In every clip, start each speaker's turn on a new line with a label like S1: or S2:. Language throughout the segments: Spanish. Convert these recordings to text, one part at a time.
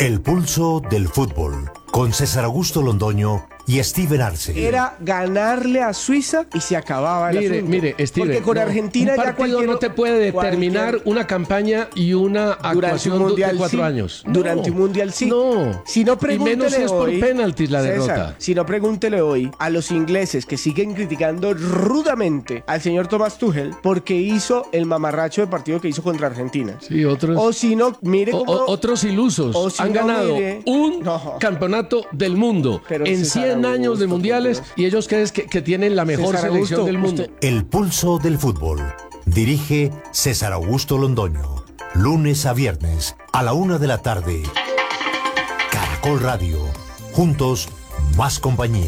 S1: El pulso del fútbol, con César Augusto Londoño y Steven Arce.
S2: Era ganarle a Suiza y se acababa el asunto.
S3: Mire, Steven,
S2: porque con Argentina
S3: un
S2: ya
S3: partido no te puede determinar una campaña y una actuación de 4 años.
S2: Durante un mundial sí.
S3: No.
S2: Si no, pregúntele
S3: y menos si es por
S2: hoy,
S3: penaltis la
S2: César,
S3: derrota.
S2: si no, pregúntele hoy a los ingleses que siguen criticando rudamente al señor Thomas Tuchel porque hizo el mamarracho de partido que hizo contra Argentina.
S3: Sí, otros.
S2: O si no, mire cómo...
S3: otros ilusos
S2: o si
S3: han
S2: no,
S3: ganado
S2: mire,
S3: un campeonato del mundo en 100 años de mundiales y ellos creen que tienen la mejor
S2: César
S3: selección
S2: Augusto,
S3: del mundo.
S1: El pulso del fútbol. Dirige César Augusto Londoño. Lunes a viernes a la 1 de la tarde. Caracol Radio. Juntos, más compañía.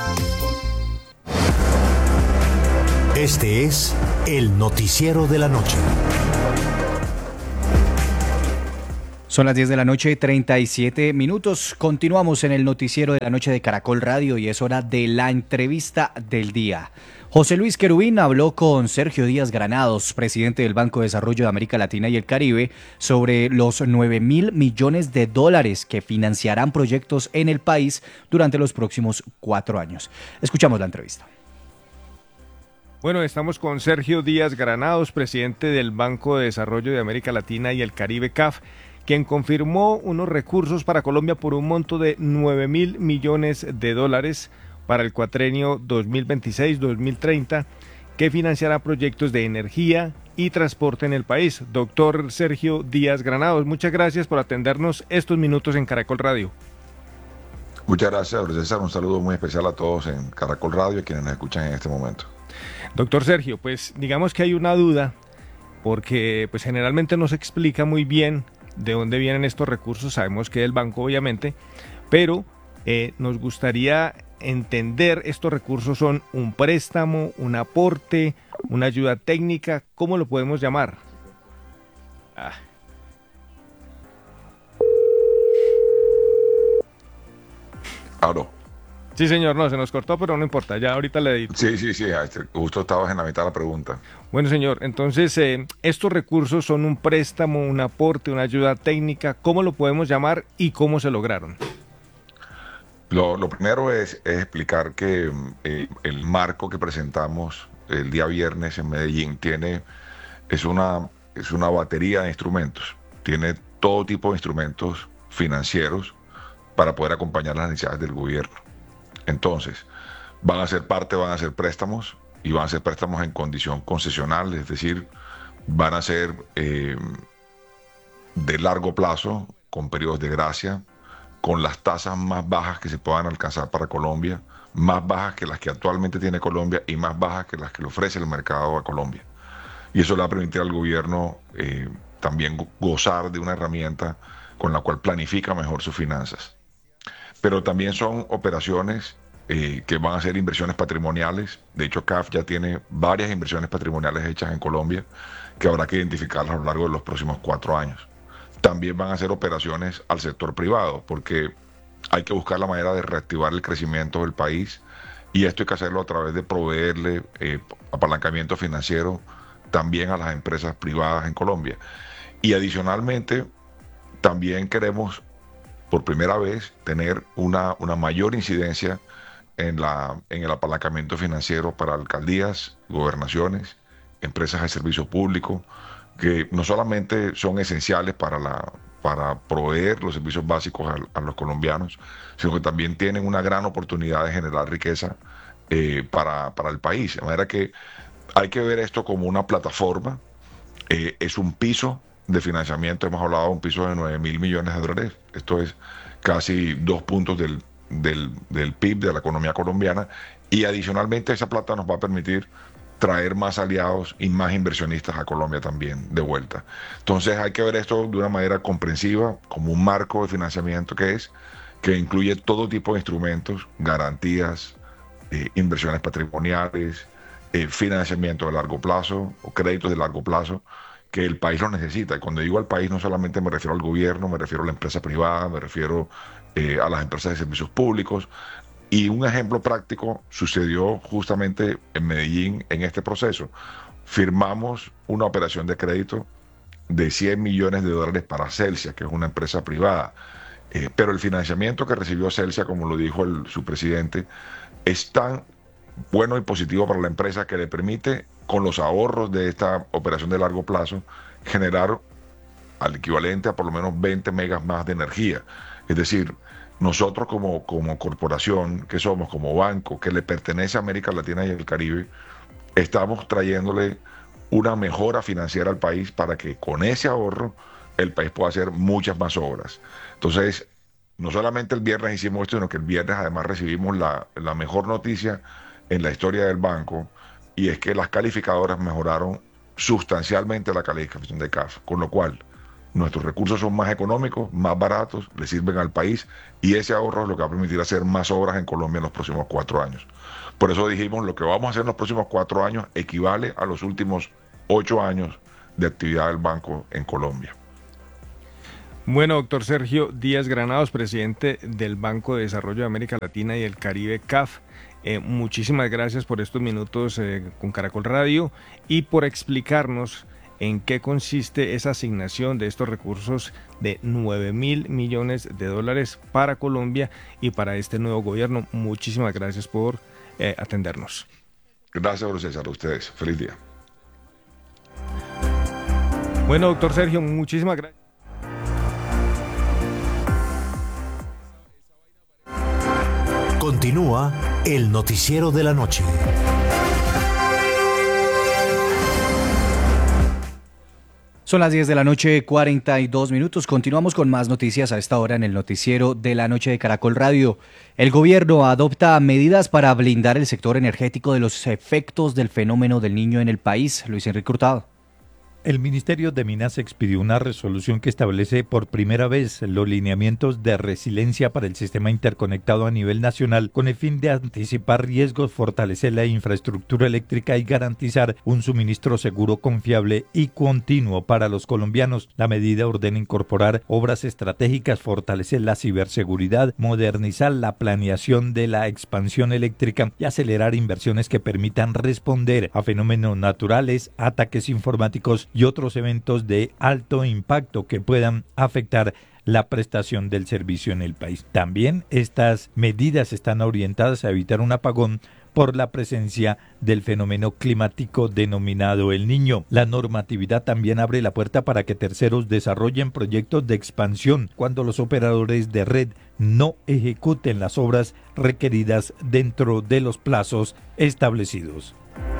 S1: Este es el noticiero de la noche.
S4: Son las 10 de la noche, 37 minutos. Continuamos en el noticiero de la noche de Caracol Radio y es hora de la entrevista del día. José Luis Querubín habló con Sergio Díaz Granados, presidente del Banco de Desarrollo de América Latina y el Caribe, sobre los 9.000 millones de dólares que financiarán proyectos en el país durante los próximos 4 años. Escuchamos la entrevista.
S5: Bueno, estamos con Sergio Díaz Granados, presidente del Banco de Desarrollo de América Latina y el Caribe, CAF, quien confirmó unos recursos para Colombia por un monto de 9.000 millones de dólares para el cuatrenio 2026-2030, que financiará proyectos de energía y transporte en el país. Doctor Sergio Díaz Granados, muchas gracias por atendernos estos minutos en Caracol Radio.
S6: Muchas gracias, César. Un saludo muy especial a todos en Caracol Radio y a quienes nos escuchan en este momento.
S5: Doctor Sergio, pues digamos que hay una duda, porque pues generalmente no se explica muy bien de dónde vienen estos recursos. Sabemos que del banco, obviamente, pero nos gustaría entender, estos recursos son un préstamo, un aporte, una ayuda técnica, ¿cómo lo podemos llamar?
S6: ¿Aló?
S5: Sí, señor, no, se nos cortó, pero no importa, ya ahorita le edito.
S6: Sí, justo estabas en la mitad de la pregunta.
S5: Bueno, señor, entonces, estos recursos son un préstamo, un aporte, una ayuda técnica, ¿cómo lo podemos llamar y cómo se lograron?
S6: Lo primero es explicar que el marco que presentamos el día viernes en Medellín es una batería de instrumentos, tiene todo tipo de instrumentos financieros para poder acompañar las necesidades del gobierno. Entonces, van a ser préstamos y van a ser préstamos en condición concesional, es decir, van a ser de largo plazo, con periodos de gracia, con las tasas más bajas que se puedan alcanzar para Colombia, más bajas que las que actualmente tiene Colombia y más bajas que las que le ofrece el mercado a Colombia. Y eso le va a permitir al gobierno también gozar de una herramienta con la cual planifica mejor sus finanzas. Pero también son operaciones que van a ser inversiones patrimoniales. De hecho, CAF ya tiene varias inversiones patrimoniales hechas en Colombia que habrá que identificarlas a lo largo de los próximos 4 años. También van a ser operaciones al sector privado, porque hay que buscar la manera de reactivar el crecimiento del país, y esto hay que hacerlo a través de proveerle apalancamiento financiero también a las empresas privadas en Colombia. Y adicionalmente, también queremos por primera vez tener una mayor incidencia en el apalancamiento financiero para alcaldías, gobernaciones, empresas de servicio público, que no solamente son esenciales para proveer los servicios básicos a los colombianos, sino que también tienen una gran oportunidad de generar riqueza para el país. De manera que hay que ver esto como una plataforma, es un piso de financiamiento, hemos hablado de un piso de 9.000 millones de dólares, esto es casi 2 puntos del PIB de la economía colombiana, y adicionalmente esa plata nos va a permitir traer más aliados y más inversionistas a Colombia también de vuelta. Entonces hay que ver esto de una manera comprensiva, como un marco de financiamiento que incluye todo tipo de instrumentos, garantías, inversiones patrimoniales, financiamiento de largo plazo o créditos de largo plazo, que el país lo necesita. Y cuando digo al país, no solamente me refiero al gobierno, me refiero a la empresa privada, me refiero a las empresas de servicios públicos. Y un ejemplo práctico sucedió justamente en Medellín en este proceso. Firmamos una operación de crédito de 100 millones de dólares para Celsia, que es una empresa privada. Pero el financiamiento que recibió Celsia, como lo dijo su presidente, es tan bueno y positivo para la empresa que le permite, con los ahorros de esta operación de largo plazo, generar al equivalente a por lo menos 20 megas más de energía. Es decir, nosotros como corporación, que somos como banco, que le pertenece a América Latina y el Caribe, estamos trayéndole una mejora financiera al país para que con ese ahorro el país pueda hacer muchas más obras. Entonces, no solamente el viernes hicimos esto, sino que el viernes además recibimos la mejor noticia en la historia del banco, y es que las calificadoras mejoraron sustancialmente la calificación de CAF, con lo cual nuestros recursos son más económicos, más baratos, le sirven al país, y ese ahorro es lo que va a permitir hacer más obras en Colombia en los próximos 4 años. Por eso dijimos, lo que vamos a hacer en los próximos 4 años equivale a los últimos 8 años de actividad del banco en Colombia.
S5: Bueno, doctor Sergio Díaz Granados, presidente del Banco de Desarrollo de América Latina y el Caribe, CAF, muchísimas gracias por estos minutos con Caracol Radio y por explicarnos en qué consiste esa asignación de estos recursos de $9.000 millones para Colombia y para este nuevo gobierno. Muchísimas gracias por atendernos.
S6: Gracias, César, a ustedes. Feliz día.
S5: Bueno, doctor Sergio, muchísimas gracias.
S1: Continúa el noticiero de la noche.
S4: Son las 10 de la noche, 42 minutos. Continuamos con más noticias a esta hora en el noticiero de la noche de Caracol Radio. El gobierno adopta medidas para blindar el sector energético de los efectos del fenómeno del Niño en el país. Luis Enrique Hurtado.
S7: El Ministerio de Minas expidió una resolución que establece por primera vez los lineamientos de resiliencia para el sistema interconectado a nivel nacional con el fin de anticipar riesgos, fortalecer la infraestructura eléctrica y garantizar un suministro seguro, confiable y continuo para los colombianos. La medida ordena incorporar obras estratégicas, fortalecer la ciberseguridad, modernizar la planeación de la expansión eléctrica y acelerar inversiones que permitan responder a fenómenos naturales, ataques informáticos y otros eventos de alto impacto que puedan afectar la prestación del servicio en el país. También estas medidas están orientadas a evitar un apagón por la presencia del fenómeno climático denominado El Niño. La normatividad también abre la puerta para que terceros desarrollen proyectos de expansión cuando los operadores de red no ejecuten las obras requeridas dentro de los plazos establecidos.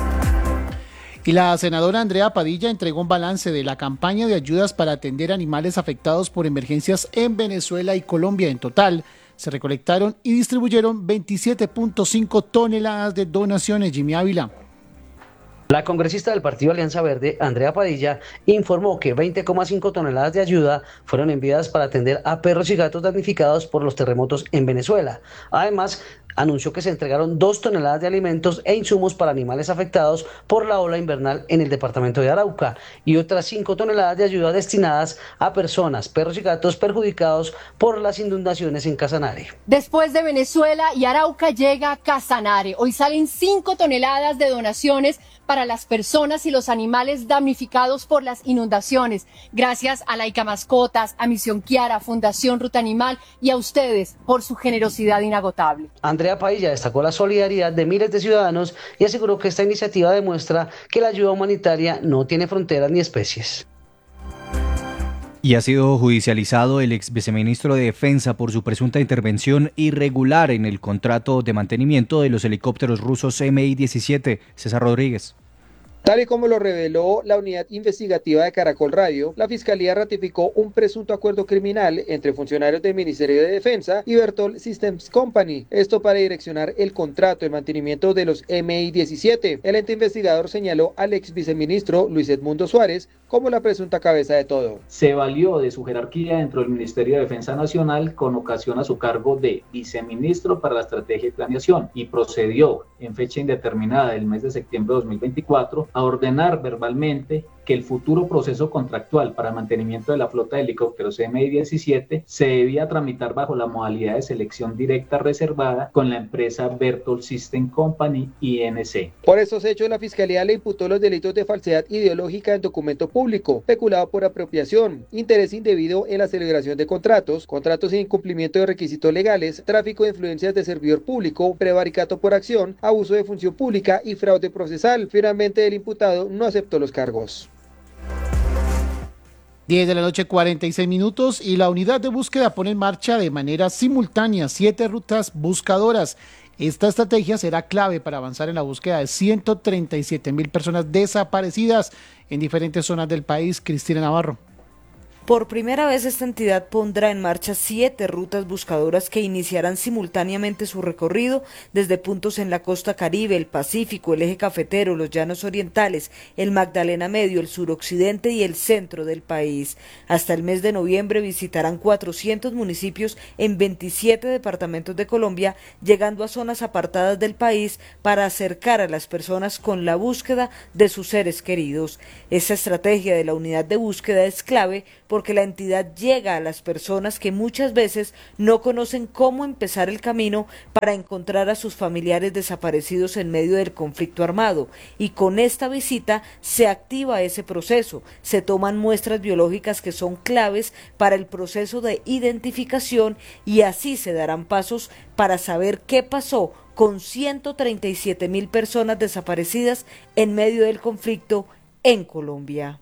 S8: Y la senadora Andrea Padilla entregó un balance de la campaña de ayudas para atender animales afectados por emergencias en Venezuela y Colombia. En total, se recolectaron y distribuyeron 27.5 toneladas de donaciones. Jimmy Ávila.
S9: La congresista del Partido Alianza Verde, Andrea Padilla, informó que 20,5 toneladas de ayuda fueron enviadas para atender a perros y gatos damnificados por los terremotos en Venezuela. Además, anunció que se entregaron 2 toneladas de alimentos e insumos para animales afectados por la ola invernal en el departamento de Arauca y otras 5 toneladas de ayuda destinadas a personas, perros y gatos perjudicados por las inundaciones en Casanare.
S10: Después de Venezuela y Arauca llega Casanare. Hoy salen 5 toneladas de donaciones para las personas y los animales damnificados por las inundaciones. Gracias a Laica Mascotas, a Misión Kiara, Fundación Ruta Animal y a ustedes por su generosidad inagotable.
S9: Andrea Padilla destacó la solidaridad de miles de ciudadanos y aseguró que esta iniciativa demuestra que la ayuda humanitaria no tiene fronteras ni especies.
S4: Y ha sido judicializado el ex viceministro de Defensa por su presunta intervención irregular en el contrato de mantenimiento de los helicópteros rusos Mi-17. César Rodríguez.
S11: Tal y como lo reveló la unidad investigativa de Caracol Radio, la Fiscalía ratificó un presunto acuerdo criminal entre funcionarios del Ministerio de Defensa y Bertol Systems Company, esto para direccionar el contrato de mantenimiento de los Mi-17. El ente investigador señaló al ex viceministro Luis Edmundo Suárez como la presunta cabeza de todo.
S12: Se valió de su jerarquía dentro del Ministerio de Defensa Nacional con ocasión a su cargo de viceministro para la estrategia y planeación y procedió en fecha indeterminada del mes de septiembre de 2024 a ordenar verbalmente que el futuro proceso contractual para mantenimiento de la flota de helicópteros MI-17 se debía tramitar bajo la modalidad de selección directa reservada con la empresa Berthold System Company INC.
S11: Por estos hechos, la Fiscalía le imputó los delitos de falsedad ideológica en documento público, peculado por apropiación, interés indebido en la celebración de contratos, contratos sin incumplimiento de requisitos legales, tráfico de influencias de servidor público, prevaricato por acción, abuso de función pública y fraude procesal. Finalmente, el imputado no aceptó los cargos.
S8: 10 de la noche, 46 minutos, y la unidad de búsqueda pone en marcha de manera simultánea 7 rutas buscadoras. Esta estrategia será clave para avanzar en la búsqueda de 137.000 personas desaparecidas en diferentes zonas del país. Cristina Navarro.
S13: Por primera vez esta entidad pondrá en marcha 7 rutas buscadoras que iniciarán simultáneamente su recorrido desde puntos en la costa Caribe, el Pacífico, el eje cafetero, los llanos orientales, el Magdalena Medio, el suroccidente y el centro del país. Hasta el mes de noviembre visitarán 400 municipios en 27 departamentos de Colombia, llegando a zonas apartadas del país para acercar a las personas con la búsqueda de sus seres queridos. Esa estrategia de la unidad de búsqueda es clave porque la entidad llega a las personas que muchas veces no conocen cómo empezar el camino para encontrar a sus familiares desaparecidos en medio del conflicto armado, y con esta visita se activa ese proceso, se toman muestras biológicas que son claves para el proceso de identificación y así se darán pasos para saber qué pasó con 137.000 personas desaparecidas en medio del conflicto en Colombia.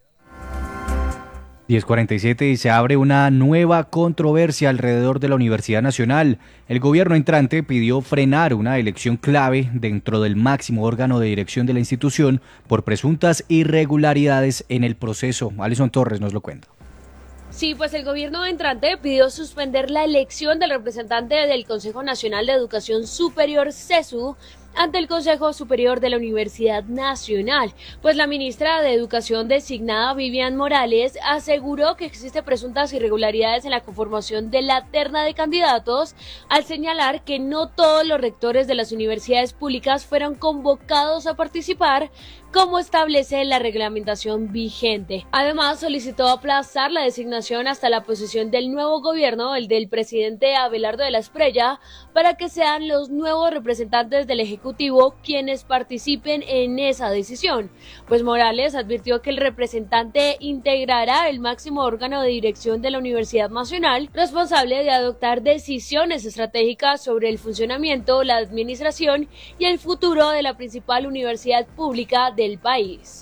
S4: 10:47 y se abre una nueva controversia alrededor de la Universidad Nacional. El gobierno entrante pidió frenar una elección clave dentro del máximo órgano de dirección de la institución por presuntas irregularidades en el proceso. Alison Torres nos lo cuenta.
S14: Sí, pues el gobierno entrante pidió suspender la elección del representante del Consejo Nacional de Educación Superior, CESU, ante el Consejo Superior de la Universidad Nacional, pues la ministra de Educación designada, Vivian Morales, aseguró que existen presuntas irregularidades en la conformación de la terna de candidatos, al señalar que no todos los rectores de las universidades públicas fueron convocados a participar, como establece la reglamentación vigente. Además, solicitó aplazar la designación hasta la posesión del nuevo gobierno, el del presidente Abelardo de la Espriella, para que sean los nuevos representantes del Ejecutivo quienes participen en esa decisión. Pues Morales advirtió que el representante integrará el máximo órgano de dirección de la Universidad Nacional, responsable de adoptar decisiones estratégicas sobre el funcionamiento, la administración y el futuro de la principal universidad pública del país.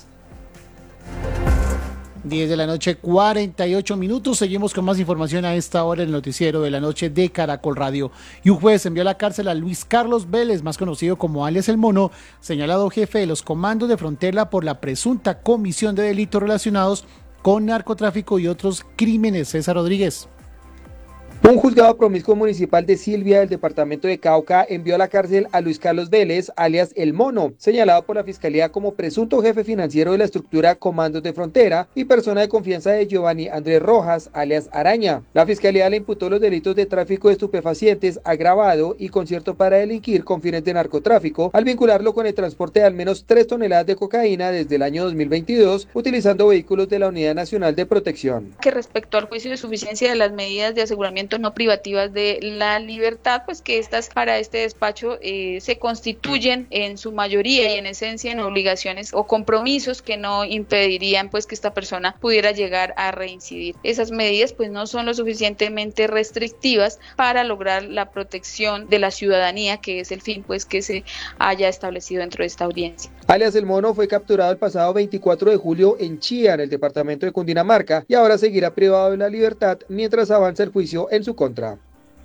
S8: 10 de la noche, 48 minutos. Seguimos con más información a esta hora en el noticiero de la noche de Caracol Radio. Y un juez envió a la cárcel a Luis Carlos Vélez, más conocido como alias El Mono, señalado jefe de los comandos de frontera por la presunta comisión de delitos relacionados con narcotráfico y otros crímenes. César Rodríguez.
S11: Un juzgado promiscuo municipal de Silvia del departamento de Cauca envió a la cárcel a Luis Carlos Vélez, alias El Mono, señalado por la Fiscalía como presunto jefe financiero de la estructura Comandos de Frontera y persona de confianza de Giovanni Andrés Rojas, alias Araña. La Fiscalía le imputó los delitos de tráfico de estupefacientes agravado y concierto para delinquir con fines de narcotráfico, al vincularlo con el transporte de al menos 3 toneladas de cocaína desde el año 2022, utilizando vehículos de la Unidad Nacional de Protección.
S15: Que respecto al juicio de suficiencia de las medidas de aseguramiento no privativas de la libertad, pues que estas para este despacho se constituyen en su mayoría y en esencia en obligaciones o compromisos que no impedirían pues que esta persona pudiera llegar a reincidir. Esas medidas pues no son lo suficientemente restrictivas para lograr la protección de la ciudadanía, que es el fin pues que se haya establecido dentro de esta audiencia.
S11: Alias El Mono fue capturado el pasado 24 de julio en Chía, en el departamento de Cundinamarca, y ahora seguirá privado de la libertad mientras avanza el juicio en su contra.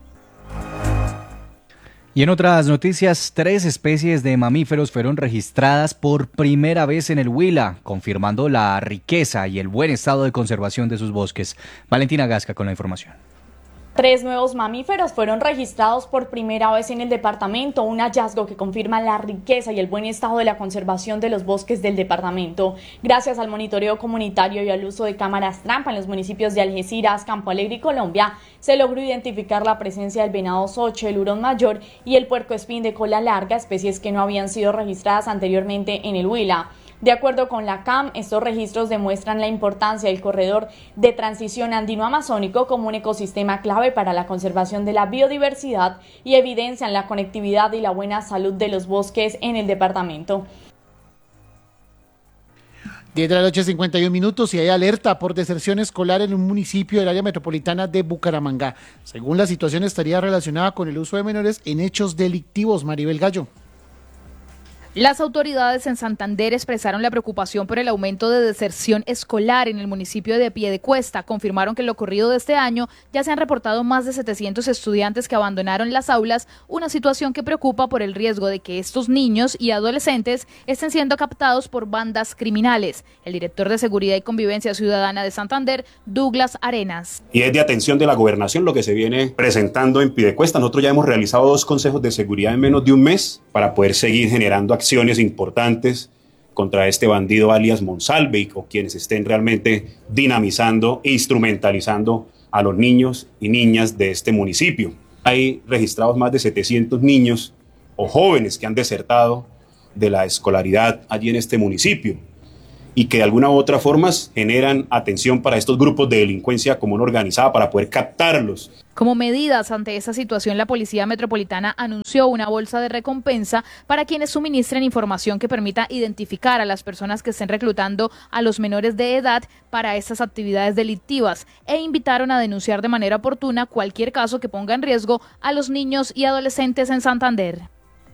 S4: Y en otras noticias, 3 especies de mamíferos fueron registradas por primera vez en el Huila, confirmando la riqueza y el buen estado de conservación de sus bosques. Valentina Gasca con la información.
S16: 3 nuevos mamíferos fueron registrados por primera vez en el departamento, un hallazgo que confirma la riqueza y el buen estado de la conservación de los bosques del departamento. Gracias al monitoreo comunitario y al uso de cámaras trampa en los municipios de Algeciras, Campo Alegre y Colombia, se logró identificar la presencia del venado soche, el hurón mayor y el puercoespín de cola larga, especies que no habían sido registradas anteriormente en el Huila. De acuerdo con la CAM, estos registros demuestran la importancia del corredor de transición andino-amazónico como un ecosistema clave para la conservación de la biodiversidad y evidencian la conectividad y la buena salud de los bosques en el departamento.
S8: 10 de la noche, 51 minutos, y hay alerta por deserción escolar en un municipio del área metropolitana de Bucaramanga. Según la situación, estaría relacionada con el uso de menores en hechos delictivos. Maribel Gallo.
S17: Las autoridades en Santander expresaron la preocupación por el aumento de deserción escolar en el municipio de Piedecuesta. Confirmaron que en lo ocurrido de este año ya se han reportado más de 700 estudiantes que abandonaron las aulas, una situación que preocupa por el riesgo de que estos niños y adolescentes estén siendo captados por bandas criminales. El director de Seguridad y Convivencia Ciudadana de Santander, Douglas Arenas.
S18: Y es de atención de la gobernación lo que se viene presentando en Piedecuesta. Nosotros ya hemos realizado 2 consejos de seguridad en menos de un mes para poder seguir generando acciones importantes contra este bandido alias Monsalve o quienes estén realmente dinamizando e instrumentalizando a los niños y niñas de este municipio. Hay registrados más de 700 niños o jóvenes que han desertado de la escolaridad allí en este municipio y que de alguna u otra forma generan atención para estos grupos de delincuencia común organizada para poder captarlos.
S17: Como medidas ante esa situación, la Policía Metropolitana anunció una bolsa de recompensa para quienes suministren información que permita identificar a las personas que estén reclutando a los menores de edad para estas actividades delictivas e invitaron a denunciar de manera oportuna cualquier caso que ponga en riesgo a los niños y adolescentes en Santander.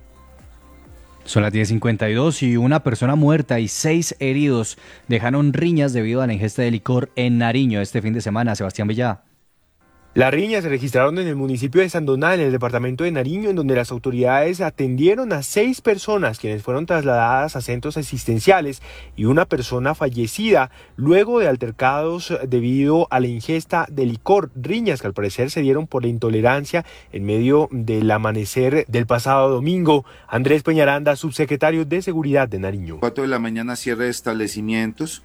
S4: Son las 10:52 y una persona muerta y 6 heridos dejaron riñas debido a la ingesta de licor en Nariño este fin de semana. Sebastián Villá.
S19: Las riñas se registraron en el municipio de Sandoná, en el departamento de Nariño, en donde las autoridades atendieron a 6 personas quienes fueron trasladadas a centros asistenciales y una persona fallecida luego de altercados debido a la ingesta de licor. Riñas que al parecer se dieron por la intolerancia en medio del amanecer del pasado domingo. Andrés Peñaranda, subsecretario de Seguridad de Nariño.
S20: 4 de la mañana, cierre de establecimientos,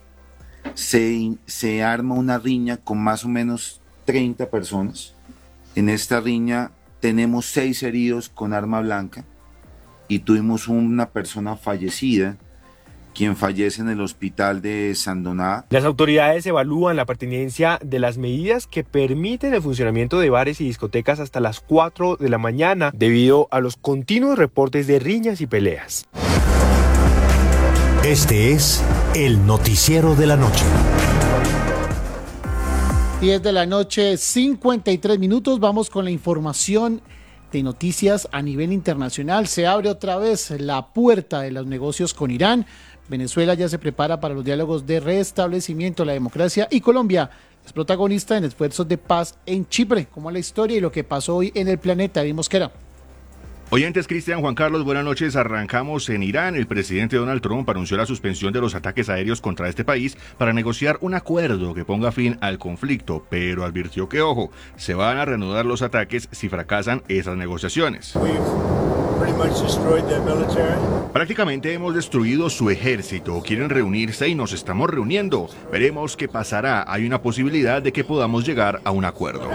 S20: se arma una riña con más o menos 30 personas. En esta riña tenemos 6 heridos con arma blanca y tuvimos una persona fallecida, quien fallece en el hospital de Sandoná.
S19: Las autoridades evalúan la pertinencia de las medidas que permiten el funcionamiento de bares y discotecas hasta las 4 de la mañana debido a los continuos reportes de riñas y peleas.
S1: Este es el noticiero de la noche.
S8: 10 de la noche, 53 minutos. Vamos con la información de noticias a nivel internacional. Se abre otra vez la puerta de los negocios con Irán. Venezuela ya se prepara para los diálogos de restablecimiento de la democracia y Colombia es protagonista en esfuerzos de paz en Chipre. Como la historia y lo que pasó hoy en el planeta. David Mosquera.
S21: Oyentes, Cristian, Juan Carlos, buenas noches. Arrancamos en Irán. El presidente Donald Trump anunció la suspensión de los ataques aéreos contra este país para negociar un acuerdo que ponga fin al conflicto, pero advirtió que, ojo, se van a reanudar los ataques si fracasan esas negociaciones. Prácticamente hemos destruido su ejército. Quieren reunirse y nos estamos reuniendo. Veremos qué pasará. Hay una posibilidad de que podamos llegar a un acuerdo.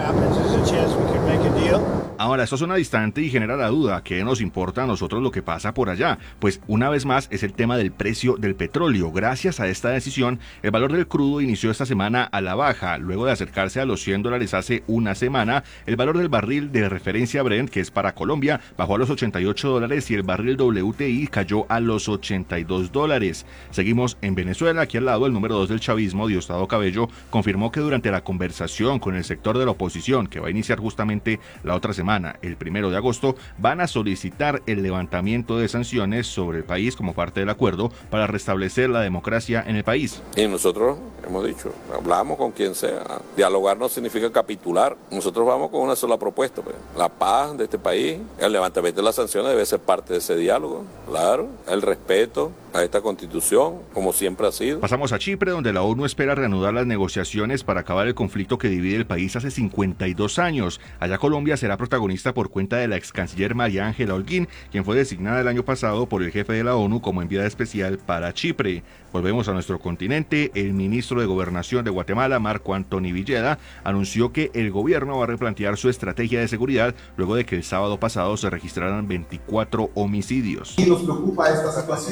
S21: Ahora, esto suena distante y genera la duda. ¿Qué nos importa a nosotros lo que pasa por allá? Pues una vez más es el tema del precio del petróleo. Gracias a esta decisión, el valor del crudo inició esta semana a la baja. Luego de acercarse a los $100 hace una semana, el valor del barril de referencia Brent, que es para Colombia, bajó a los $88 y el barril WTI cayó a los $82. Seguimos en Venezuela. Aquí al lado, el número 2 del chavismo, Diosdado Cabello, confirmó que durante la conversación con el sector de la oposición, que va a iniciar justamente la otra semana, el 1 de agosto, van a solicitar el levantamiento de sanciones sobre el país como parte del acuerdo para restablecer la democracia en el país.
S22: Y nosotros hemos dicho, hablamos con quien sea. Dialogar no significa capitular. Nosotros vamos con una sola propuesta, pues. La paz de este país, el levantamiento de las sanciones debe ser parte de ese diálogo, claro, el respeto a esta constitución, como siempre ha sido.
S21: Pasamos a Chipre, donde la ONU espera reanudar las negociaciones para acabar el conflicto que divide el país hace 52 años. Allá Colombia será protagonista por cuenta de la ex canciller María Ángela Holguín, quien fue designada el año pasado por el jefe de la ONU como enviada especial para Chipre. Volvemos a nuestro continente. El ministro de Gobernación de Guatemala, Marco Antonio Villeda, anunció que el gobierno va a replantear su estrategia de seguridad luego de que el sábado pasado se registraran 24 homicidios.
S23: Y nos preocupa esta situación que se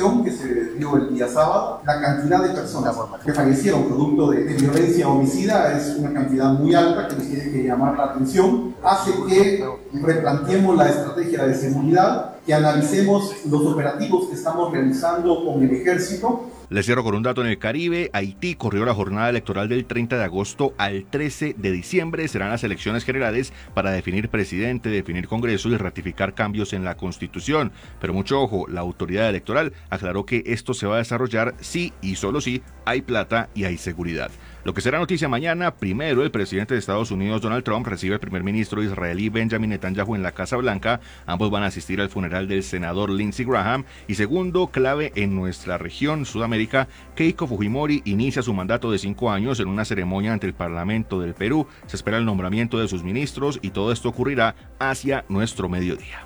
S2: se dio el día sábado, la cantidad de personas que fallecieron producto de violencia homicida es una cantidad muy alta que nos tiene que llamar la atención, hace que replanteemos la estrategia de seguridad, que analicemos los operativos que estamos realizando con el ejército.
S21: Les cierro con un dato en el Caribe. Haití corrió la jornada electoral del 30 de agosto al 13 de diciembre. Serán las elecciones generales para definir presidente, definir Congreso y ratificar cambios en la Constitución. Pero mucho ojo, la autoridad electoral aclaró que esto se va a desarrollar si y solo si hay plata y hay seguridad. Lo que será noticia mañana: primero, el presidente de Estados Unidos, Donald Trump, recibe al primer ministro israelí Benjamin Netanyahu en la Casa Blanca. Ambos van a asistir al funeral del senador Lindsey Graham. Y segundo, clave en nuestra región, Sudamérica, Keiko Fujimori inicia su mandato de 5 años en una ceremonia ante el Parlamento del Perú. Se espera el nombramiento de sus ministros y todo esto ocurrirá hacia nuestro mediodía.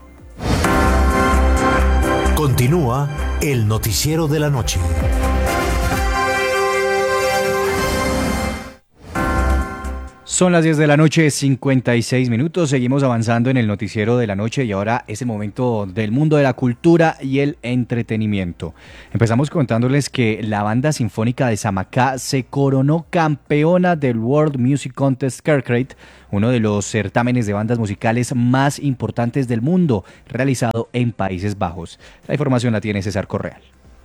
S1: Continúa el noticiero de la noche.
S4: Son las 10 de la noche, 56 minutos. Seguimos avanzando en el noticiero de la noche y ahora es el momento del mundo de la cultura y el entretenimiento. Empezamos contándoles que la banda sinfónica de Samacá se coronó campeona del World Music Contest Kerkrade, uno de los certámenes de bandas musicales más importantes del mundo, realizado en Países Bajos. La información la tiene César Correal.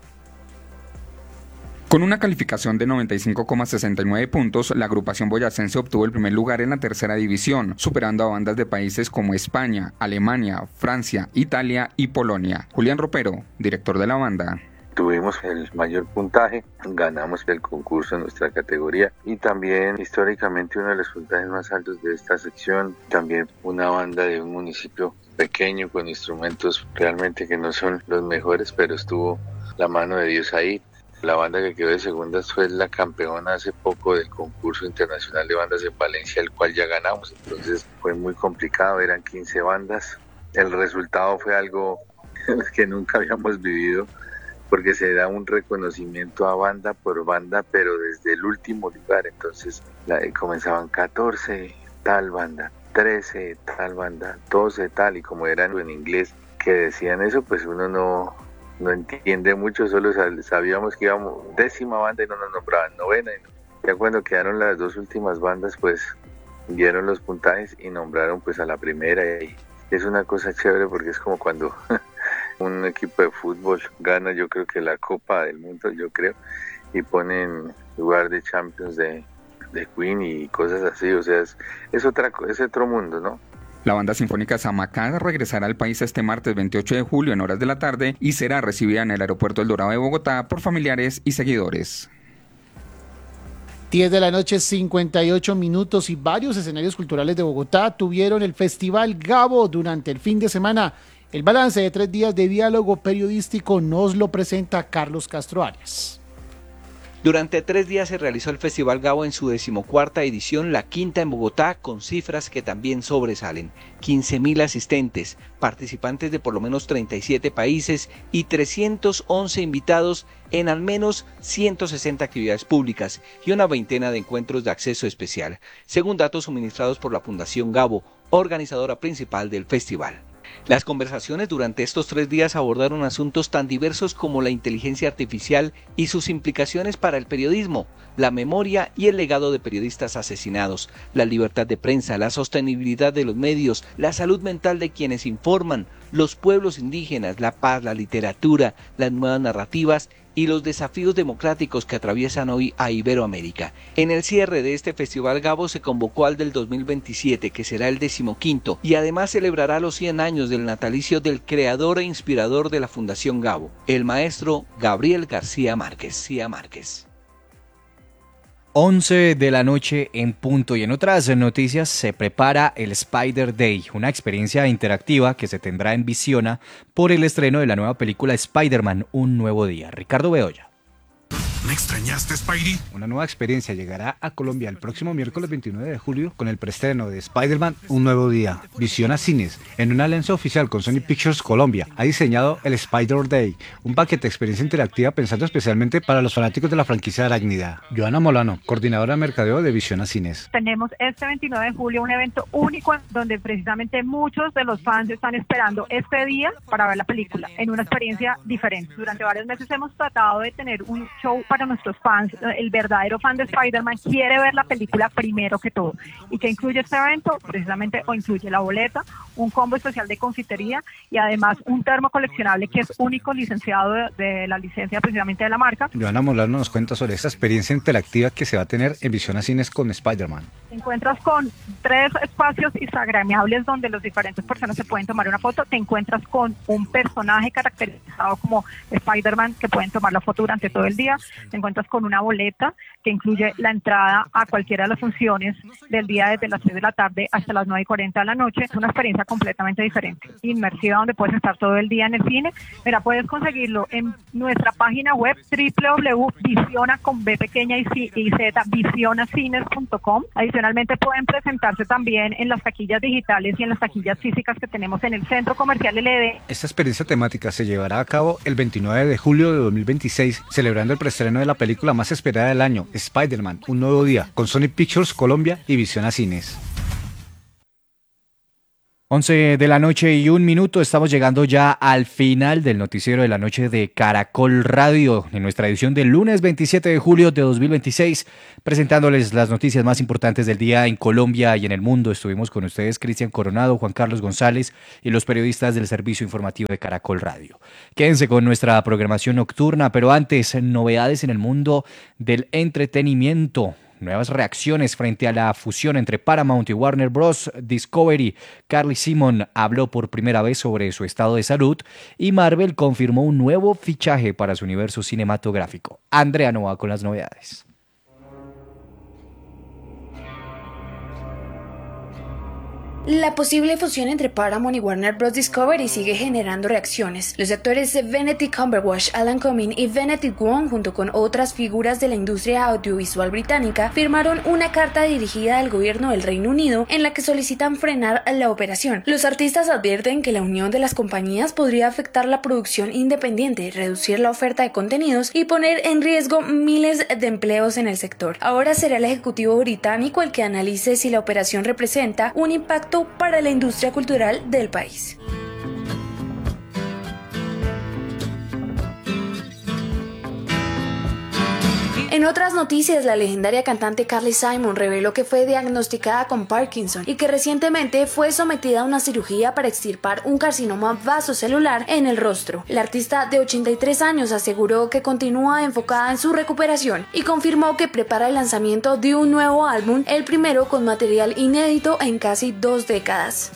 S3: Con una calificación de 95,69 puntos, la agrupación boyacense obtuvo el primer lugar en la tercera división, superando a bandas de países como España, Alemania, Francia, Italia y Polonia. Julián Ropero, director de la banda.
S23: Tuvimos el mayor puntaje, ganamos el concurso en nuestra categoría y también históricamente uno de los puntajes más altos de esta sección, también una banda de un municipio pequeño con instrumentos realmente que no son los mejores, pero estuvo la mano de Dios ahí. La banda que quedó de segundas fue la campeona hace poco del concurso internacional de bandas en Valencia, el cual ya ganamos, entonces fue muy complicado, eran 15 bandas. El resultado fue algo que nunca habíamos vivido, porque se da un reconocimiento a banda por banda, pero desde el último lugar, entonces comenzaban 14 tal banda, 13 tal banda, 12 tal, y como eran en inglés que decían eso, pues uno no entiende mucho, solo sabíamos que íbamos 10ª banda y no nos nombraban 9ª. Ya cuando quedaron las 2 últimas bandas, pues vieron los puntajes y nombraron pues a la primera, y es una cosa chévere porque es como cuando un equipo de fútbol gana, yo creo que la Copa del Mundo, y ponen lugar de Champions de Queen y cosas así, o sea, es otro mundo, ¿no?
S3: La banda sinfónica Samacá regresará al país este martes 28 de julio en horas de la tarde y será recibida en el aeropuerto El Dorado de Bogotá por familiares y seguidores.
S8: 10 de la noche, 58 minutos, y varios escenarios culturales de Bogotá tuvieron el Festival Gabo durante el fin de semana. El balance de 3 días de diálogo periodístico nos lo presenta Carlos Castro Arias.
S24: Durante 3 días se realizó el Festival Gabo en su 14ª edición, la quinta en Bogotá, con cifras que también sobresalen. 15.000 asistentes, participantes de por lo menos 37 países y 311 invitados en al menos 160 actividades públicas y una veintena de encuentros de acceso especial, según datos suministrados por la Fundación Gabo, organizadora principal del festival. Las conversaciones durante estos 3 días abordaron asuntos tan diversos como la inteligencia artificial y sus implicaciones para el periodismo, la memoria y el legado de periodistas asesinados, la libertad de prensa, la sostenibilidad de los medios, la salud mental de quienes informan, los pueblos indígenas, la paz, la literatura, las nuevas narrativas y los desafíos democráticos que atraviesan hoy a Iberoamérica. En el cierre de este Festival Gabo se convocó al del 2027, que será el 15º, y además celebrará los 100 años del natalicio del creador e inspirador de la Fundación Gabo, el maestro Gabriel García Márquez.
S4: 11 de la noche en punto, y en otras noticias se prepara el Spider Day, una experiencia interactiva que se tendrá en Visiona por el estreno de la nueva película Spider-Man, Un Nuevo Día. Ricardo Bedoya.
S5: ¿Me extrañaste, Spidey?
S4: Una nueva experiencia llegará a Colombia el próximo miércoles 29 de julio con el preestreno de Spider-Man Un Nuevo Día. Visiona Cines, en una alianza oficial con Sony Pictures Colombia, ha diseñado el Spider Day, un paquete de experiencia interactiva pensado especialmente para los fanáticos de la franquicia arácnida. Joana Molano, coordinadora de mercadeo de Visiona Cines.
S6: Tenemos este 29 de julio un evento único donde precisamente muchos de los fans están esperando este día para ver la película en una experiencia diferente. Durante varios meses hemos tratado de tener un show para nuestros fans. El verdadero fan de Spider-Man quiere ver la película primero que todo. ¿Y qué incluye este evento? Precisamente incluye la boleta, un combo especial de confitería y además un termo coleccionable que es único, licenciado de la licencia precisamente de la marca.
S4: Joana Molano nos cuenta sobre esta experiencia interactiva que se va a tener en Visiona Cines con Spider-Man.
S6: Te encuentras con 3 espacios instagramables donde las diferentes personas se pueden tomar una foto. Te encuentras con un personaje caracterizado como Spider-Man que pueden tomar la foto durante todo el día. Te encuentras con una boleta que incluye la entrada a cualquiera de las funciones del día desde las 6 de la tarde hasta las 9:40 de la noche. Es una experiencia completamente diferente, inmersiva, donde puedes estar todo el día en el cine. Mira, puedes conseguirlo en nuestra página web www.visiona con B pequeña y Z, visionacines.com. Adicionalmente pueden presentarse también en las taquillas digitales y en las taquillas físicas que tenemos en el Centro Comercial LD.
S4: Esta experiencia temática se llevará a cabo el 29 de julio de 2026, celebrando el preestreno de la película más esperada del año, Spider-Man, Un Nuevo Día, con Sony Pictures Colombia y Visiona Cines. 11 de la noche y 1 minuto, estamos llegando ya al final del noticiero de la noche de Caracol Radio, en nuestra edición del lunes 27 de julio de 2026, presentándoles las noticias más importantes del día en Colombia y en el mundo. Estuvimos con ustedes Cristian Coronado, Juan Carlos González y los periodistas del servicio informativo de Caracol Radio. Quédense con nuestra programación nocturna, pero antes, novedades en el mundo del entretenimiento. Nuevas reacciones frente a la fusión entre Paramount y Warner Bros. Discovery. Carly Simon habló por primera vez sobre su estado de salud y Marvel confirmó un nuevo fichaje para su universo cinematográfico. Andrea Nova con las novedades.
S7: La posible fusión entre Paramount y Warner Bros. Discovery sigue generando reacciones. Los actores Benedict Cumberbatch, Alan Cumming y Benedict Wong, junto con otras figuras de la industria audiovisual británica, firmaron una carta dirigida al gobierno del Reino Unido en la que solicitan frenar la operación. Los artistas advierten que la unión de las compañías podría afectar la producción independiente, reducir la oferta de contenidos y poner en riesgo miles de empleos en el sector. Ahora será el ejecutivo británico el que analice si la operación representa un impacto para la industria cultural del país. En otras noticias, la legendaria cantante Carly Simon reveló que fue diagnosticada con Parkinson y que recientemente fue sometida a una cirugía para extirpar un carcinoma vasocelular en el rostro. La artista de 83 años aseguró que continúa enfocada en su recuperación y confirmó que prepara el lanzamiento de un nuevo álbum, el primero con material inédito en casi 2 décadas.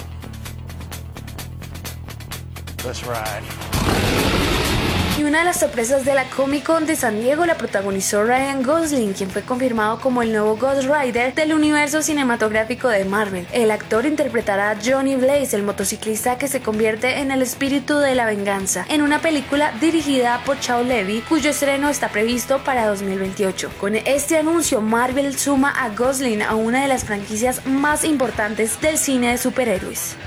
S7: Let's ride. Y una de las sorpresas de la Comic Con de San Diego la protagonizó Ryan Gosling, quien fue confirmado como el nuevo Ghost Rider del universo cinematográfico de Marvel. El actor interpretará a Johnny Blaze, el motociclista que se convierte en el espíritu de la venganza, en una película dirigida por Shaw Levy, cuyo estreno está previsto para 2028. Con este anuncio, Marvel suma a Gosling a una de las franquicias más importantes del cine de superhéroes.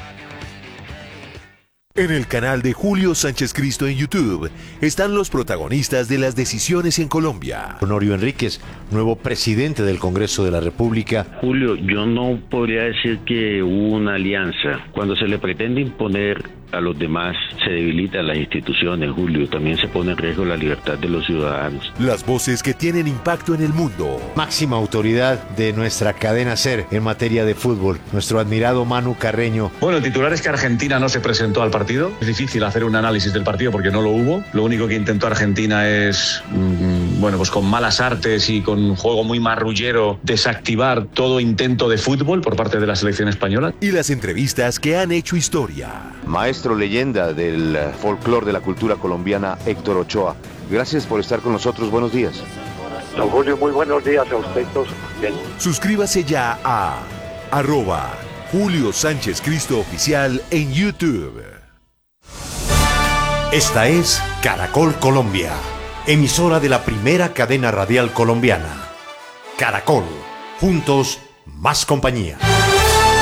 S1: En el canal de Julio Sánchez Cristo en YouTube están los protagonistas de las decisiones en Colombia. Honorio Enríquez, nuevo presidente del Congreso de la República.
S10: Julio, yo no podría decir que hubo una alianza. Cuando se le pretende imponer a los demás, se debilitan las instituciones, Julio. También se pone en riesgo la libertad de los ciudadanos.
S1: Las voces que tienen impacto en el mundo. Máxima autoridad de nuestra cadena SER en materia de fútbol, nuestro admirado Manu Carreño.
S25: Bueno, el titular es que Argentina no se presentó al partido. Es difícil hacer un análisis del partido porque no lo hubo. Lo único que intentó Argentina es, pues con malas artes y con un juego muy marrullero, desactivar todo intento de fútbol por parte de la selección española.
S1: Y las entrevistas que han hecho historia.
S26: Maestro leyenda del folclore de la cultura colombiana, Héctor Ochoa. Gracias por estar con nosotros. Buenos días.
S27: Don Julio, muy buenos días a usted todos. Bien.
S1: Suscríbase ya a @Julio Sánchez Cristo Oficial en YouTube. Esta es Caracol Colombia. emisora de la primera cadena radial colombiana. Caracol, juntos, más compañía.